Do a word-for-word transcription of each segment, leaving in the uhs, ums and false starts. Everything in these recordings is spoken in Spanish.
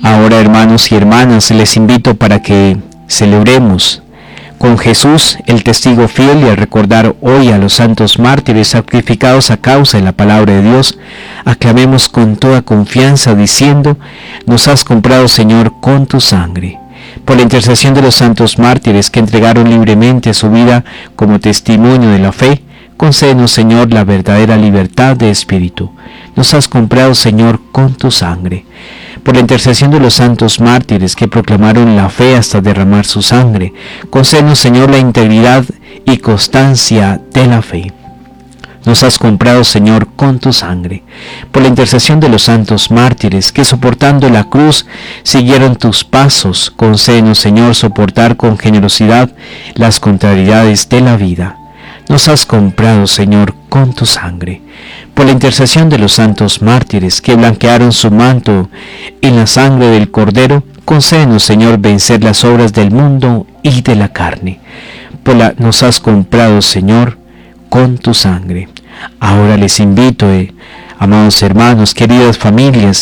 Ahora, hermanos y hermanas, les invito para que celebremos con Jesús, el testigo fiel, y al recordar hoy a los santos mártires sacrificados a causa de la palabra de Dios, aclamemos con toda confianza diciendo: nos has comprado, Señor, con tu sangre. Por la intercesión de los santos mártires que entregaron libremente su vida como testimonio de la fe, concédenos, Señor, la verdadera libertad de espíritu. Nos has comprado, Señor, con tu sangre. Por la intercesión de los santos mártires que proclamaron la fe hasta derramar su sangre, concédenos, Señor, la integridad y constancia de la fe. Nos has comprado, Señor, con tu sangre. Por la intercesión de los santos mártires que soportando la cruz siguieron tus pasos, concédenos, Señor, soportar con generosidad las contrariedades de la vida. Nos has comprado, Señor, con tu sangre. Por la intercesión de los santos mártires que blanquearon su manto en la sangre del Cordero, concédenos, Señor, vencer las obras del mundo y de la carne. Por la nos has comprado, Señor, con tu sangre. Ahora les invito, eh, amados hermanos, queridas familias,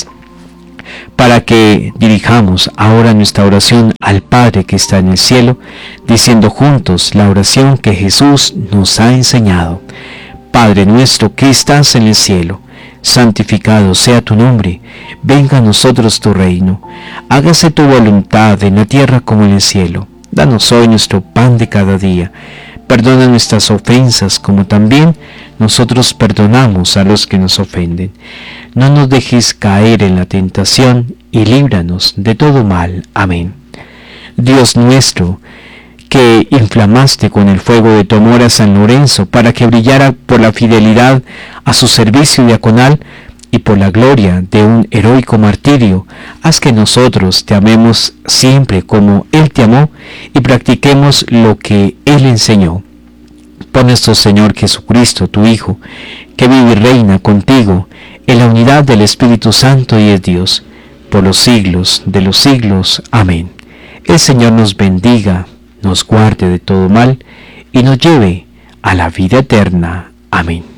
para que dirijamos ahora nuestra oración al Padre que está en el cielo, diciendo juntos la oración que Jesús nos ha enseñado. Padre nuestro que estás en el cielo, santificado sea tu nombre, venga a nosotros tu reino, hágase tu voluntad en la tierra como en el cielo. Danos hoy nuestro pan de cada día, perdona nuestras ofensas como también nosotros perdonamos a los que nos ofenden. No nos dejes caer en la tentación y líbranos de todo mal. Amén. Dios nuestro, que inflamaste con el fuego de tu amor a San Lorenzo para que brillara por la fidelidad a su servicio diaconal y por la gloria de un heroico martirio, haz que nosotros te amemos siempre como Él te amó y practiquemos lo que Él enseñó. Por nuestro Señor Jesucristo, tu Hijo, que vive y reina contigo en la unidad del Espíritu Santo y es Dios, por los siglos de los siglos. Amén. El Señor nos bendiga, nos guarde de todo mal y nos lleve a la vida eterna. Amén.